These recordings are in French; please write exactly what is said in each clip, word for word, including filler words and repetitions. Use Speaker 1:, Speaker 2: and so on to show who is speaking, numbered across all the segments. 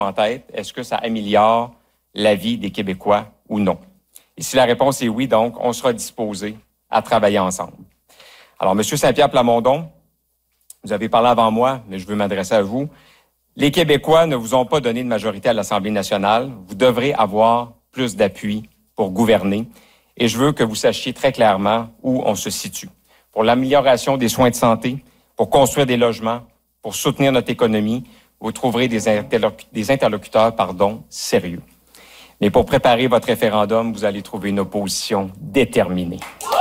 Speaker 1: en tête, est-ce que ça améliore la vie des Québécois ou non? Et si la réponse est oui, donc, on sera disposé à travailler ensemble. Alors, M. Saint-Pierre Plamondon, vous avez parlé avant moi, mais je veux m'adresser à vous. Les Québécois ne vous ont pas donné de majorité à l'Assemblée nationale. Vous devrez avoir plus d'appui pour gouverner. Et je veux que vous sachiez très clairement où on se situe. Pour l'amélioration des soins de santé, pour construire des logements, pour soutenir notre économie, vous trouverez des, interloc- des interlocuteurs pardon, sérieux. Mais pour préparer votre référendum, vous allez trouver une opposition déterminée.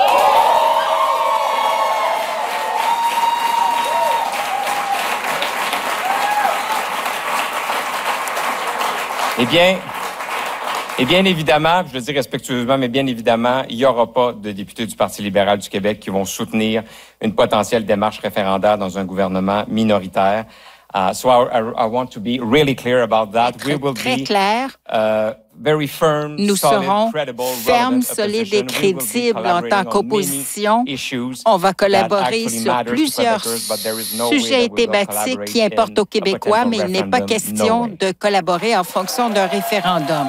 Speaker 1: Eh bien, et bien évidemment, je le dis respectueusement, mais bien évidemment, il n'y aura pas de députés du Parti libéral du Québec qui vont soutenir une potentielle démarche référendaire dans un gouvernement minoritaire. Uh, so I, I, I want to be really clear about that.
Speaker 2: Très,
Speaker 1: We will
Speaker 2: très
Speaker 1: be
Speaker 2: clair.
Speaker 1: Uh, very firm,
Speaker 2: Nous
Speaker 1: solid,
Speaker 2: serons
Speaker 1: credible,
Speaker 2: fermes,
Speaker 1: relevant
Speaker 2: solides et
Speaker 1: opposition. We will be
Speaker 2: crédibles en
Speaker 1: collaborating
Speaker 2: tant
Speaker 1: on
Speaker 2: qu'opposition.
Speaker 1: many issues
Speaker 2: On va
Speaker 1: that
Speaker 2: collaborer
Speaker 1: actually
Speaker 2: sur
Speaker 1: matters to
Speaker 2: plusieurs
Speaker 1: Quebecers, but there is no way
Speaker 2: sujets
Speaker 1: that we will
Speaker 2: thématiques
Speaker 1: collaborate
Speaker 2: qui importent
Speaker 1: in
Speaker 2: aux Québécois,
Speaker 1: a
Speaker 2: mais il n'est pas
Speaker 1: potential
Speaker 2: question
Speaker 1: referendum. No way.
Speaker 2: de collaborer en fonction d'un référendum.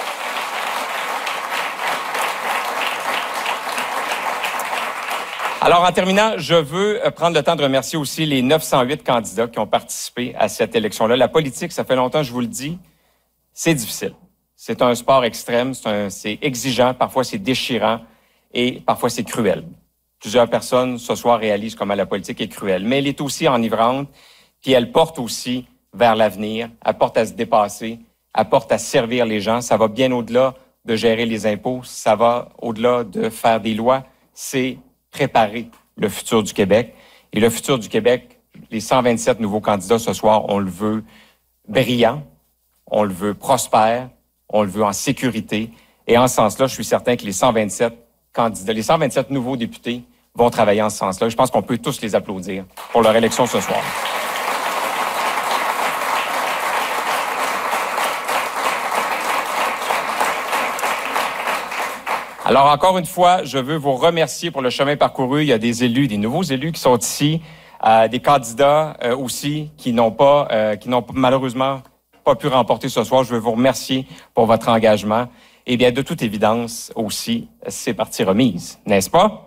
Speaker 1: Alors, en terminant, je veux prendre le temps de remercier aussi les neuf cent huit candidats qui ont participé à cette élection-là. La politique, ça fait longtemps, je vous le dis, c'est difficile. C'est un sport extrême, c'est, un, c'est exigeant, parfois c'est déchirant et parfois c'est cruel. Plusieurs personnes ce soir réalisent comment la politique est cruelle, mais elle est aussi enivrante, puis elle porte aussi vers l'avenir, elle porte à se dépasser, elle porte à servir les gens. Ça va bien au-delà de gérer les impôts, ça va au-delà de faire des lois, c'est préparer le futur du Québec. Et le futur du Québec, les cent vingt-sept nouveaux candidats ce soir, on le veut brillant, on le veut prospère, on le veut en sécurité. Et en ce sens-là, je suis certain que les cent vingt-sept candidats, les cent vingt-sept nouveaux députés vont travailler en ce sens-là. Je pense qu'on peut tous les applaudir pour leur élection ce soir. Alors, encore une fois, je veux vous remercier pour le chemin parcouru. Il y a des élus, des nouveaux élus qui sont ici, euh, des candidats euh, aussi qui n'ont pas, euh, qui n'ont malheureusement pas pu remporter ce soir. Je veux vous remercier pour votre engagement. Et bien, de toute évidence aussi, c'est partie remise, n'est-ce pas?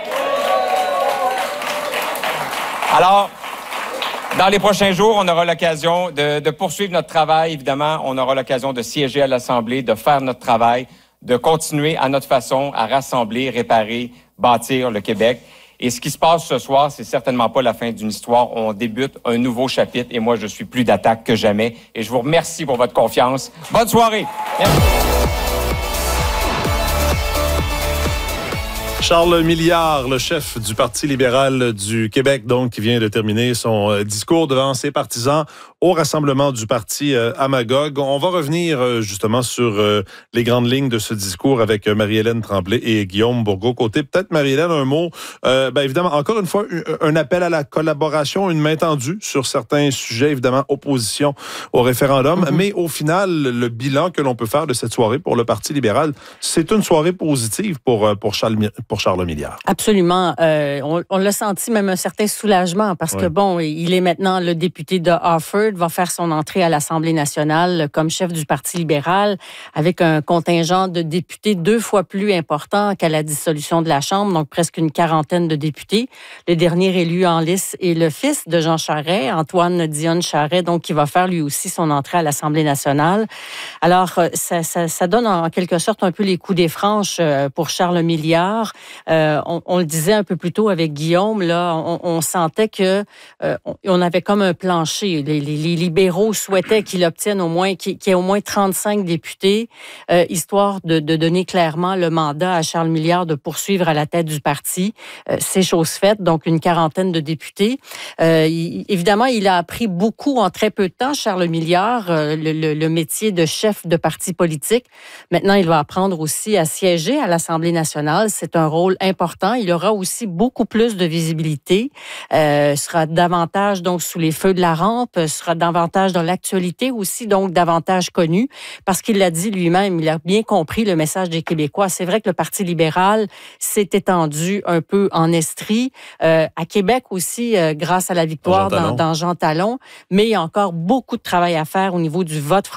Speaker 1: Alors, dans les prochains jours, on aura l'occasion de, de poursuivre notre travail. Évidemment, on aura l'occasion de siéger à l'Assemblée, de faire notre travail, de continuer à notre façon à rassembler, réparer, bâtir le Québec. Et ce qui se passe ce soir, c'est certainement pas la fin d'une histoire. On débute un nouveau chapitre et moi, je suis plus d'attaque que jamais. Et je vous remercie pour votre confiance. Bonne soirée! Merci.
Speaker 3: Charles Milliard, le chef du Parti libéral du Québec, donc, qui vient de terminer son euh, discours devant ses partisans au rassemblement du parti euh, à Magog. On va revenir euh, justement sur euh, les grandes lignes de ce discours avec euh, Marie-Hélène Tremblay et Guillaume Bourgault-Côté. Peut-être, Marie-Hélène, un mot. Euh, ben, évidemment, encore une fois, un, un appel à la collaboration, une main tendue sur certains sujets, évidemment, opposition au référendum. Mm-hmm. Mais au final, le bilan que l'on peut faire de cette soirée pour le Parti libéral, c'est une soirée positive pour, pour Charles pour Charles Milliard.
Speaker 4: Absolument. Euh, on, on l'a senti même un certain soulagement parce oui. que, bon, il est maintenant le député de Harford, va faire son entrée à l'Assemblée nationale comme chef du Parti libéral avec un contingent de députés deux fois plus important qu'à la dissolution de la Chambre, donc presque une quarantaine de députés. Le dernier élu en lice est le fils de Jean Charest, Antoine Dionne Charest, donc qui va faire lui aussi son entrée à l'Assemblée nationale. Alors, ça, ça, ça donne en quelque sorte un peu les coups des franches pour Charles Milliard. Euh, on, on le disait un peu plus tôt avec Guillaume, là, on, on sentait que euh, on, on avait comme un plancher. Les, les, les libéraux souhaitaient qu'il obtienne au moins, qu'il, qu'il y ait au moins trente-cinq députés, euh, histoire de, de donner clairement le mandat à Charles Milliard de poursuivre à la tête du parti. Euh, c'est chose faite, donc une quarantaine de députés. Euh, il, évidemment, il a appris beaucoup en très peu de temps, Charles Milliard, euh, le, le, le métier de chef de parti politique. Maintenant, il va apprendre aussi à siéger à l'Assemblée nationale. C'est un rôle important. Il aura aussi beaucoup plus de visibilité, euh, sera davantage donc sous les feux de la rampe, sera être davantage dans l'actualité aussi, donc davantage connu, parce qu'il l'a dit lui-même, il a bien compris le message des Québécois. C'est vrai que le Parti libéral s'est étendu un peu en Estrie, euh, à Québec aussi, euh, grâce à la victoire
Speaker 3: Jean
Speaker 4: dans, dans Jean Talon, mais il y a encore beaucoup de travail à faire au niveau du vote